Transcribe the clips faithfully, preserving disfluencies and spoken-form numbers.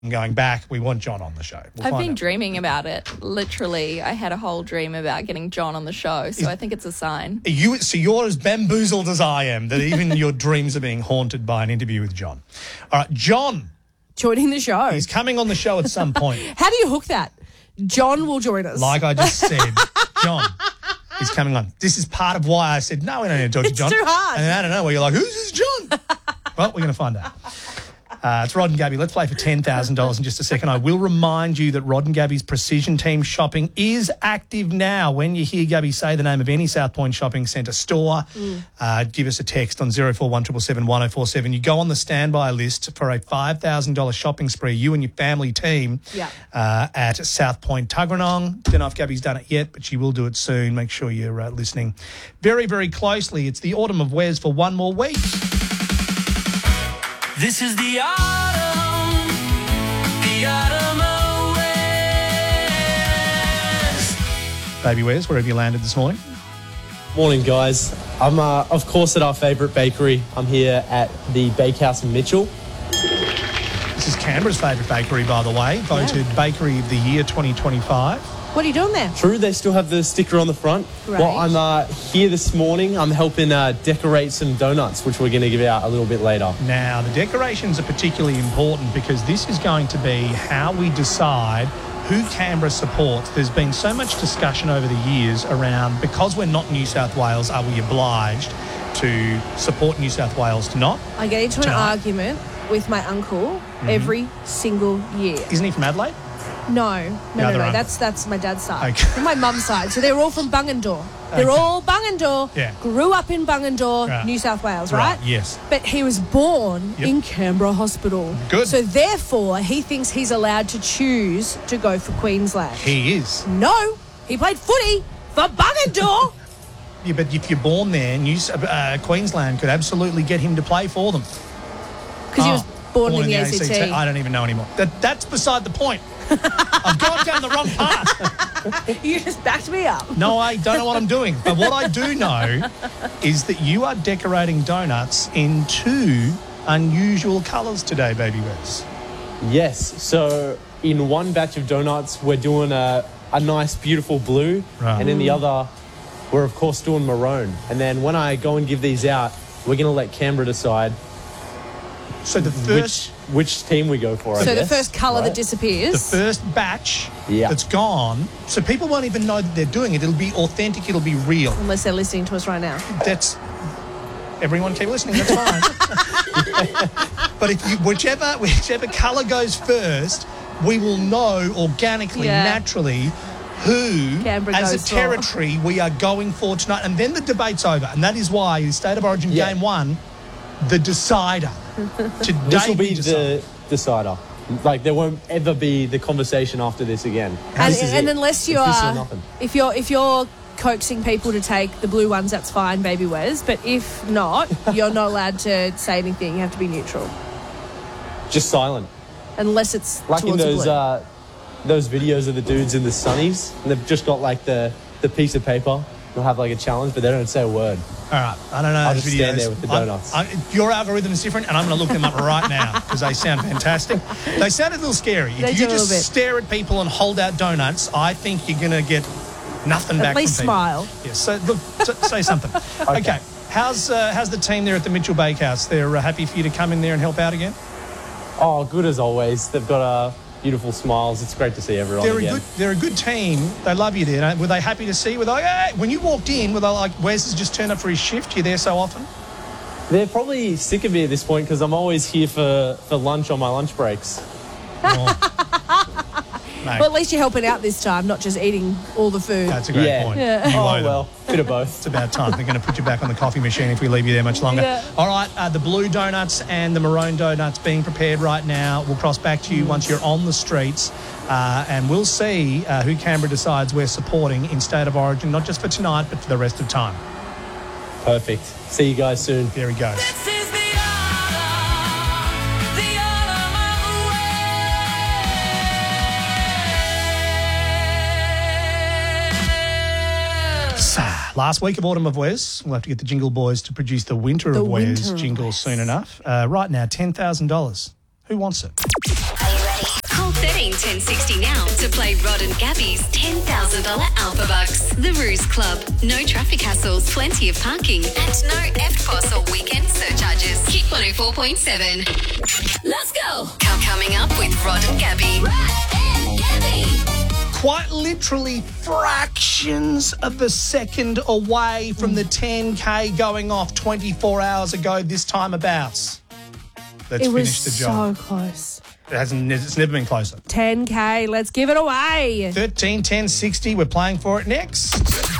going back, we want John on the show. We'll I've find been out. dreaming about it. Literally, I had a whole dream about getting John on the show, so I think it's a sign. You, so you're as bamboozled as I am, that even your dreams are being haunted by an interview with John. All right, John. Joining the show. He's coming on the show at some point. How do you hook that? John will join us. Like I just said, John is coming on. This is part of why I said, no, we don't need to talk It's to John. too hard. And then I don't know where you're like, who's this John? Well, we're going to find out. Uh, it's Rod and Gabby. Let's play for ten thousand dollars in just a second. I will remind you that Rod and Gabby's Precision Team Shopping is active now. When you hear Gabby say the name of any South Point Shopping Centre store, mm. uh, give us a text on zero four one seven seven one zero four seven. You go on the standby list for a five thousand dollars shopping spree, you and your family team, yeah. uh, at South Point Tuggeranong. Don't know if Gabby's done it yet, but she will do it soon. Make sure you're uh, listening very, very closely. It's the Autumn of Wes for one more week. This is the autumn, the autumn of Wes. Baby Wes, where have you landed this morning? Morning, guys. I'm, uh, of course, at our favourite bakery. I'm here at the Bakehouse in Mitchell. This is Canberra's favourite bakery, by the way, voted yeah. Bakery of the Year twenty twenty-five. What are you doing there? True, they still have the sticker on the front. Great. Well, I'm uh, here this morning. I'm helping uh, decorate some donuts, which we're going to give out a little bit later. Now, the decorations are particularly important because this is going to be how we decide who Canberra supports. There's been so much discussion over the years around, because we're not New South Wales, are we obliged to support New South Wales to not? I get into an Tonight. argument with my uncle mm-hmm. every single year. Isn't he from Adelaide? No, no, no, no. uncle. That's that's my dad's side. Okay. From my mum's side. So they're all from Bungendore. They're Okay. all Bungendore. Yeah. Grew up in Bungendore, Right. New South Wales, right? Right, yes. But he was born Yep. in Canberra Hospital. Good. So therefore, he thinks he's allowed to choose to go for Queensland. He is. No, he played footy for Bungendore. Yeah, but if you're born there, New, uh, Queensland could absolutely get him to play for them. Because he was born, in the, A C T. I don't even know anymore. That, that's beside the point. I've gone down the wrong path. You just backed me up. No, I don't know what I'm doing. But what I do know is that you are decorating donuts in two unusual colours today, Baby Wes. Yes. So in one batch of donuts, we're doing a, a nice, beautiful blue. Right. And in the other, we're, of course, doing maroon. And then when I go and give these out, we're going to let Canberra decide So the first... which, which team we go for, I So the guess, first colour right? that disappears. The first batch Yeah. that's gone, so people won't even know that they're doing it. It'll be authentic. It'll be real. Unless they're listening to us right now. That's... Everyone keep listening. That's fine. But if you, whichever whichever colour goes first, we will know organically, Yeah. naturally, who, Canberra as a goes for. territory, we are going for tonight. And then the debate's over. And that is why in State of Origin Yeah. Game One, the decider. Today This will we be decide. the decider. Like, there won't ever be the conversation after this again. And, This is and it. unless you It's this or are, nothing. if you're if you're coaxing people to take the blue ones, that's fine, Baby Wes. But if not, you're not allowed to say anything. You have to be neutral, Just silent. unless it's Like in towards the those blue. uh, those videos of the dudes in the sunnies, and they've just got like the, the piece of paper. They'll have like a challenge, but they don't say a word. All right, I don't know. I'll those just videos. stand there with the I'm- donuts. I, your algorithm is different, and I'm going to look them up right now because they sound fantastic. They sound a little scary. They If do you a little just bit. stare at people and hold out donuts, I think you're going to get nothing At back least from people. smile. Yes. So look, so, say something. Okay. Okay. How's uh, how's the team there at the Mitchell Bakehouse? They're uh, happy for you to come in there and help out again. Oh, good as always. They've got uh, beautiful smiles. It's great to see everyone They're again. a good. They're a good team. They love you there. Were they happy to see you? Were they like, hey, when you walked in? Were they like, Wes has just turned up for his shift? You're there so often. They're probably sick of me at this point because I'm always here for, for lunch on my lunch breaks. Mate, Well, at least you're helping out this time, not just eating all the food. that's a great Yeah. point. Yeah. You Oh, owe them. well, bit of both. It's about time. They're going to put you back on the coffee machine if we leave you there much longer. Yeah. All right, uh, the blue donuts and the maroon donuts being prepared right now. We'll cross back to you once you're on the streets, uh, and we'll see uh, who Canberra decides we're supporting in State of Origin, not just for tonight, but for the rest of time. Perfect. See you guys soon. There he goes. This is the autumn, the autumn of Wes. Last week of Autumn of Wes. We'll have to get the Jingle Boys to produce the Winter The of Wes Winter of jingle Wes. soon enough. Uh, right now, ten thousand dollars. Who wants it? Are you ready? thirteen ten sixty now to play Rod and Gabby's ten thousand dollars Alpha Bucks. The Ruse Club. No traffic hassles, plenty of parking, and no F P O S or weekend surcharges. Kick one oh four point seven. Let's go. Come coming up with Rod and Gabby. Rod and Gabby. Quite literally fractions of a second away from the ten K going off twenty-four hours ago this time abouts. Let's It was finish the job. so close. It hasn't. It's never been closer. ten K, let's give it away. thirteen ten sixty. We're playing for it next.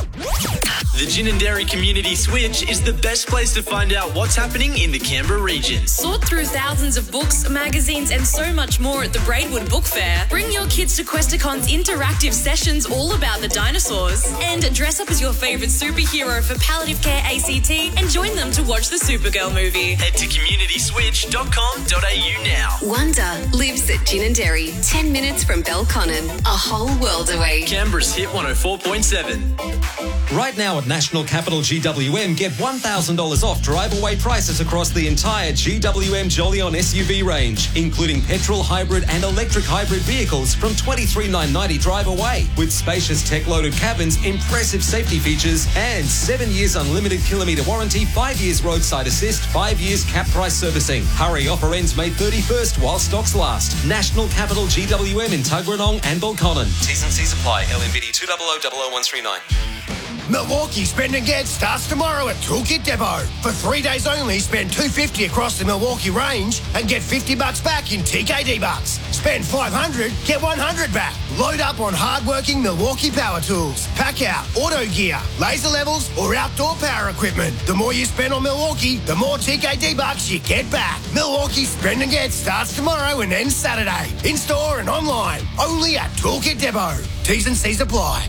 The Gin and Dairy Community Switch is the best place to find out what's happening in the Canberra region. Sort through thousands of books, magazines, and so much more at the Braidwood Book Fair. Bring your kids to Questacon's interactive sessions all about the dinosaurs. And dress up as your favourite superhero for Palliative Care A C T and join them to watch the Supergirl movie. Head to community switch dot com dot a u now. Wonder lives at Gin and Dairy, ten minutes from Belconnen, a whole world away. Canberra's Hit one oh four point seven. Right now at National Capital G W M, get one thousand dollars off drive-away prices across the entire G W M Jolyon S U V range, including petrol, hybrid and electric hybrid vehicles from twenty-three thousand nine hundred ninety drive away, with spacious tech-loaded cabins, impressive safety features and seven years unlimited kilometre warranty, five years roadside assist, five years cap price servicing. Hurry, offer ends May thirty-first while stocks last. National Capital G W M in Tuggeranong and Belconnen. T's and C's apply. L M B D two zero zero zero zero one three nine. Milwaukee Spend and Get starts tomorrow at Toolkit Depot. For three days only, spend two hundred fifty dollars across the Milwaukee range and get fifty bucks back in T K D bucks. Spend five hundred dollars, get one hundred dollars back. Load up on hard-working Milwaukee power tools, pack out, auto gear, laser levels, or outdoor power equipment. The more you spend on Milwaukee, the more T K D bucks you get back. Milwaukee Spend and Get starts tomorrow and ends Saturday. In-store and online. Only at Toolkit Depot. T's and C's apply.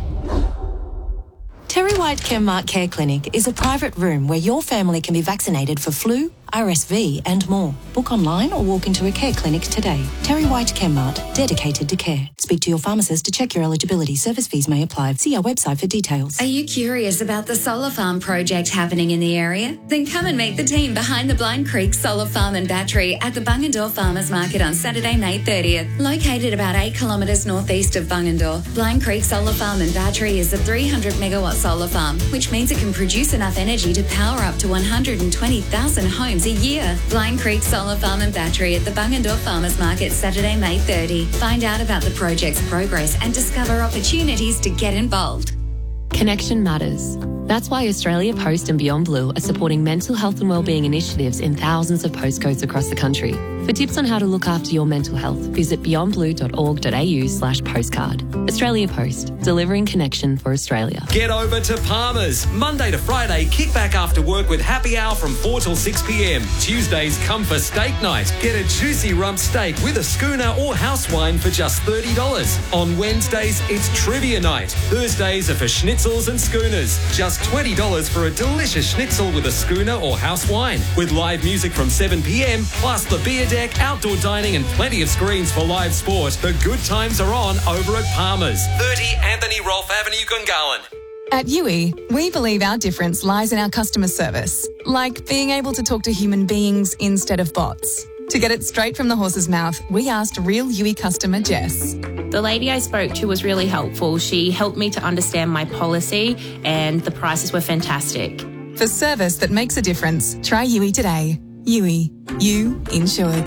Terry White Chemart Care Clinic is a private room where your family can be vaccinated for flu, R S V and more. Book online or walk into a care clinic today. Terry White Chemart, dedicated to care. Speak to your pharmacist to check your eligibility. Service fees may apply. See our website for details. Are you curious about the solar farm project happening in the area? Then come and meet the team behind the Blind Creek Solar Farm and Battery at the Bungendore Farmers Market on Saturday, May thirtieth. Located about eight kilometres northeast of Bungendore, Blind Creek Solar Farm and Battery is a three hundred megawatt solar farm, which means it can produce enough energy to power up to one hundred twenty thousand homes a year. Blind Creek Solar Farm and Battery at the Bungendore Farmers Market, Saturday, May thirtieth. Find out about the project's progress and discover opportunities to get involved. Connection matters. That's why Australia Post and Beyond Blue are supporting mental health and wellbeing initiatives in thousands of postcodes across the country. For tips on how to look after your mental health, visit beyond blue dot org dot a u slash postcard. Australia Post, delivering connection for Australia. Get over to Palmer's. Monday to Friday, kick back after work with happy hour from four till six p m. Tuesdays, come for steak night. Get a juicy rump steak with a schooner or house wine for just thirty dollars. On Wednesdays, it's trivia night. Thursdays are for schnitzels and schooners. Just twenty dollars for a delicious schnitzel with a schooner or house wine. With live music from seven p m, plus the beer deck, outdoor dining and plenty of screens for live sport. The good times are on over at Palmer's. thirty Anthony Rolfe Avenue, Gungahlin. At U I, we believe our difference lies in our customer service, like being able to talk to human beings instead of bots. To get it straight from the horse's mouth, we asked real U I customer Jess. The lady I spoke to was really helpful. She helped me to understand my policy and the prices were fantastic. For service that makes a difference, try U I today. U I. You insured.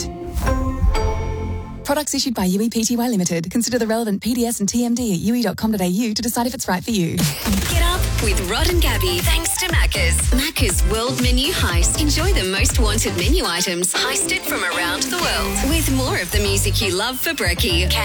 Products issued by U I P T Y Limited. Consider the relevant P D S and T M D at u i dot com dot a u to decide if it's right for you. Get up with Rod and Gabby thanks to Macca's. Macca's World Menu Heist. Enjoy the most wanted menu items heisted from around the world. With more of the music you love for brekkie.